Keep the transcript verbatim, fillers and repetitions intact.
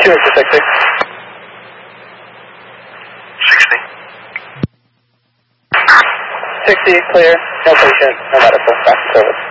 two Victor sixty. sixty. sixty, clear. No patient, no medical. Back to service.